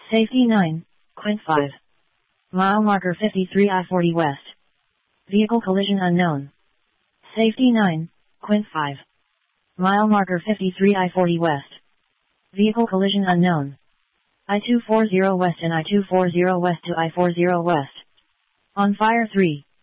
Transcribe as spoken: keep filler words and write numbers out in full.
Safety nine, Quint five. Mile marker fifty-three I forty west. Vehicle collision unknown. Safety nine, Quint five. Mile marker fifty-three I forty west. Vehicle collision unknown. I two forty west and I two forty west to I forty west. On fire three.